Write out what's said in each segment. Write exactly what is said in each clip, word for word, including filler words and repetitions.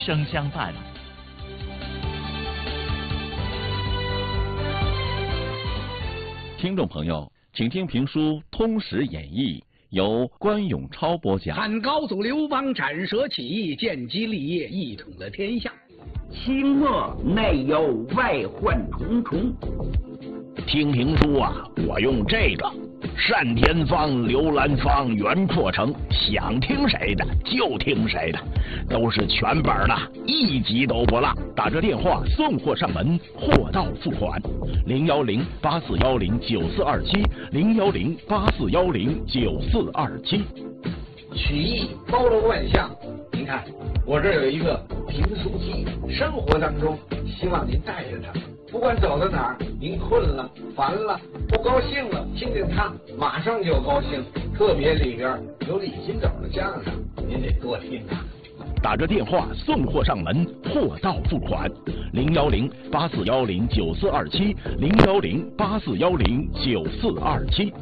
生相伴。听众朋友，请听评书《通史演义》，由关永超播讲。 汉高祖刘邦斩蛇起义，建基立业，一统了天下。 清末内忧外患重重。 听评书啊，我用这个单田芳、刘兰芳、袁阔成，想听谁的就听谁的，都是全本的，一集都不落。打这电话送货上门，货到付款。零幺零八四幺零九四二七，零幺零八四幺零九四二七。 曲艺包罗万象，您看我这有一个评书记，生活当中希望您带着它。不管走到哪儿，您困了、烦了、不高兴了，听见它马上就高兴。特别里边有李金斗的相声，您得多听啊。 打着电话送货上门，货到付款。零幺零八四幺零九四二七，零幺零八四幺零九四二七。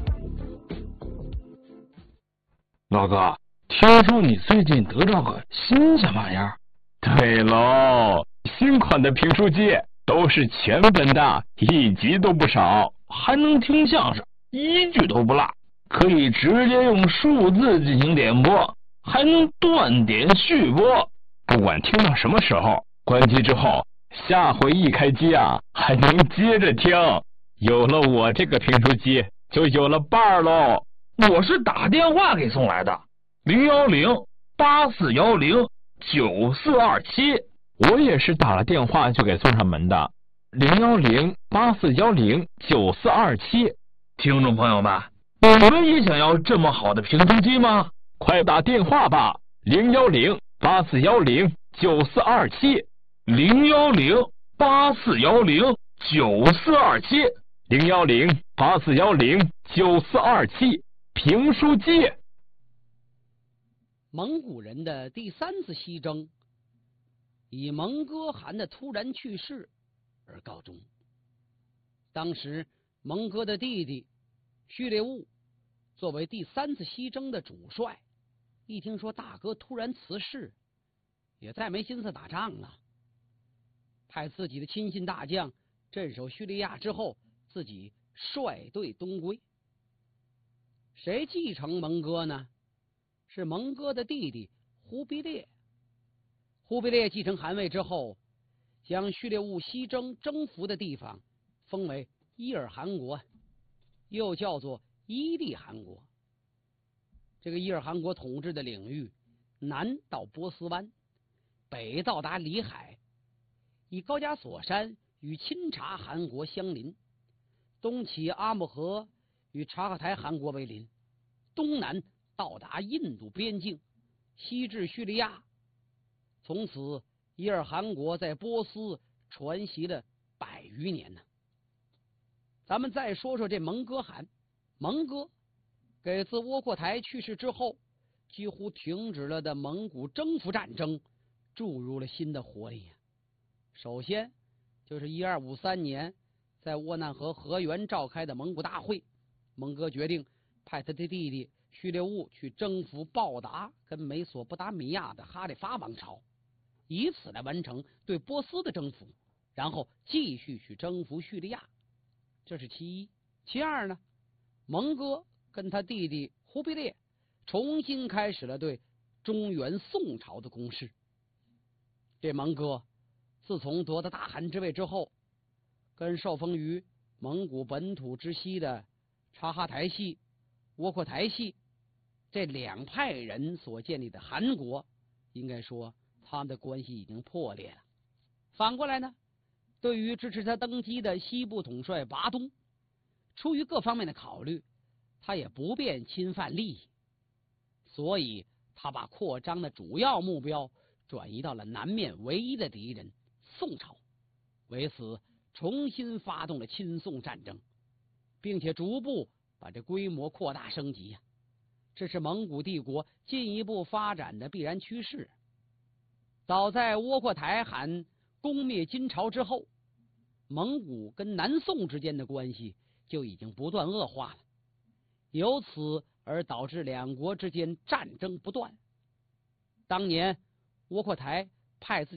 老哥，听说你最近得到个新什么玩意儿？ 对喽，新款的评书机。都是全本的，一集都不少， 还能听相声，一句都不落，可以直接用数字进行点播，还能断点续播。 不管听到什么时候，关机之后，下回一开机啊，还能接着听。有了我这个评书机，就有了伴儿喽。 我是打电话给送来的，零幺零八四幺零九四二七。 我也是打了电话就给送上门的，零幺零八四幺零九四二七。 听众朋友们，你们也想要这么好的评书机吗？ 快打电话吧，零幺零八四幺零九四二七， 零幺零八四幺零九四二七， 零幺零八四幺零九四二七，评书机。 蒙古人的第三次西征以蒙哥汗的突然去世而告终。当时蒙哥的弟弟序列兀作为第三次西征的主帅，一听说大哥突然辞世，也再没心思打仗了，派自己的亲信大将镇守叙利亚之后，自己率队东归。谁继承蒙哥呢？是蒙哥的弟弟忽必烈。忽必烈继承汗位之后，将序列兀西征征服的地方封为伊尔汗国，又叫做伊利汗国。这个伊尔汗国统治的领域，南到波斯湾，北到达里海，以高加索山与钦察汗国相邻，东起阿姆河与察合台汗国为邻，东南到达印度边境，西至叙利亚。从此伊尔汗国在波斯传习了百余年呢。咱们再说说这蒙哥汗。蒙哥给自窝阔台去世之后，几乎停止了的蒙古征服战争注入了新的活力。首先就是一二五三年在沃难河河源召开的蒙古大会，蒙哥决定派他的弟弟序列兀去征服报答跟美索不达米亚的哈里发王朝，以此来完成对波斯的征服，然后继续去征服叙利亚。这是其一。其二呢，蒙哥跟他弟弟忽必烈重新开始了对中原宋朝的攻势。这蒙哥自从夺得大汗之位之后，跟受封于蒙古本土之西的察哈台系、窝阔台系这两派人所建立的汗国，应该说他们的关系已经破裂了。反过来呢，对于支持他登基的西部统帅拔东，出于各方面的考虑，他也不便侵犯利益，所以他把扩张的主要目标转移到了南面唯一的敌人宋朝，为此重新发动了亲宋战争，并且逐步把这规模扩大升级呀、啊，这是蒙古帝国进一步发展的必然趋势。早在窝阔台汗攻灭金朝之后，蒙古跟南宋之间的关系就已经不断恶化了，由此而导致两国之间战争不断。当年窝阔台派自己